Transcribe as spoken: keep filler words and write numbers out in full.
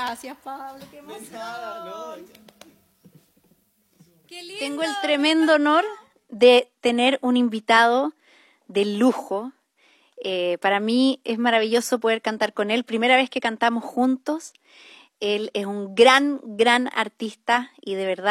Gracias, Pablo. Qué emoción. Nada, no. Qué lindo. Tengo el tremendo honor de tener un invitado de lujo. Eh, para mí es maravilloso poder cantar con él. Primera vez que cantamos juntos. Él es un gran, gran artista y de verdad